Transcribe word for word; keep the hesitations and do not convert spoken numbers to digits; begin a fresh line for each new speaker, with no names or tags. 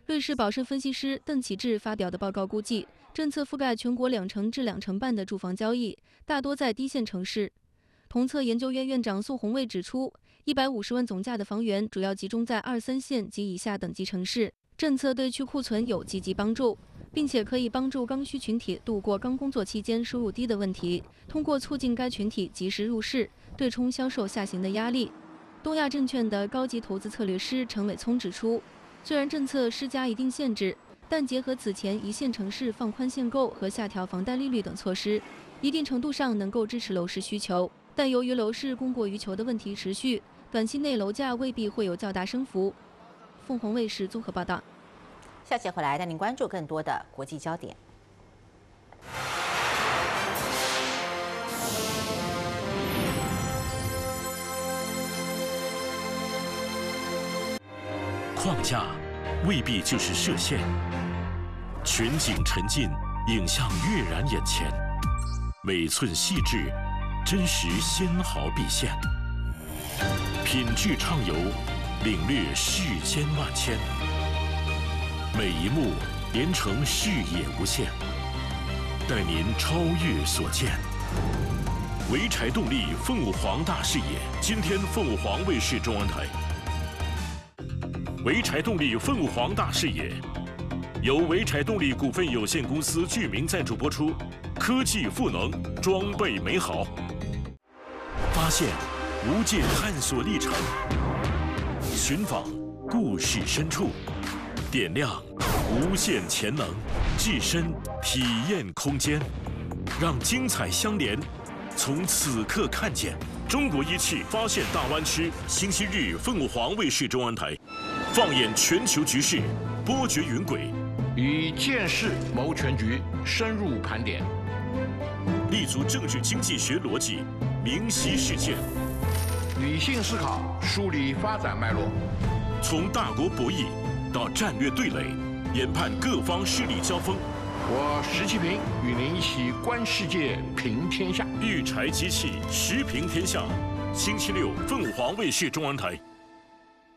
瑞士宝盛分析师邓启志发表的报告估计，政策覆盖全国两成至两成半的住房交易，大多在低线城市。同策研究院院长宋宏卫指出，一百五十万总价的房源主要集中在二三线及以下等级城市，政策对去库存有积极帮助，并且可以帮助刚需群体度过刚工作期间收入低的问题，通过促进该群体及时入市，对冲销售下行的压力。东亚证券的高级投资策略师陈伟聪指出，虽然政策施加一定限制，但结合此前一线城市放宽限购和下调房贷利率等措施，一定程度上能够支持楼市需求。但由于楼市供过于求的问题持续，短期内楼价未必会有较大升幅。凤凰卫视综合报道。
下节回来带您关注更多的国际焦点。
框架未必就是射线，全景沉浸，影像跃然眼前，每寸细致，真实纤毫毕现，品质畅游，领略世间万千，每一幕连成视野无限，带您超越所见。潍柴动力凤凰大视野，今天凤凰卫视中文台。潍柴动力凤凰大视野，由潍柴动力股份有限公司剧名赞助播出。科技赋能，装备美好，发现无界探索历程，寻访故事深处，点亮无限潜能，置身体验空间，让精彩相连，从此刻看见。中国一汽发现大湾区，星期日凤凰卫视中文台。放眼全球局势，波谲云轨，
以见识谋全局，深入盘点，
立足政治经济学逻辑，明晰事件，
理性思考，梳理发展脉络，
从大国博弈到战略对垒，研判各方势力交锋。
我石其平与您一起观世界，评天下。
昱柴机器时评天下，星期六凤凰卫视中文台。